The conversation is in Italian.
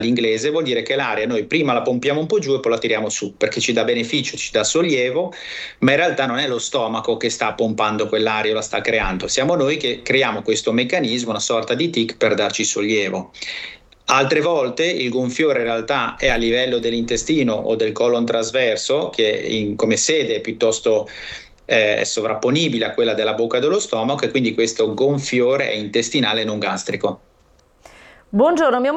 all'inglese, vuol dire che l'aria noi prima la pompiamo un po' giù e poi la tiriamo su, perché ci dà beneficio, ci dà sollievo, ma in realtà non è lo stomaco che sta pompando quell'aria o la sta creando, siamo noi che creiamo questo meccanismo, una sorta di tic per darci sollievo. Altre volte il gonfiore in realtà è a livello dell'intestino o del colon trasverso, che come sede è piuttosto è sovrapponibile a quella della bocca dello stomaco, e quindi questo gonfiore è intestinale non gastrico. Buongiorno, mio